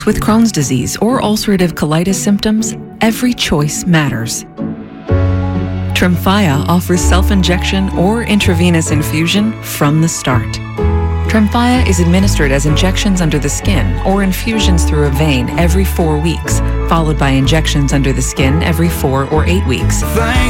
With Crohn's disease or ulcerative colitis symptoms, every choice matters. Tremfya offers self-injection or intravenous infusion from the start. Tremfya is administered as injections under the skin or infusions through a vein every 4 weeks, followed by injections under the skin every 4 or 8 weeks.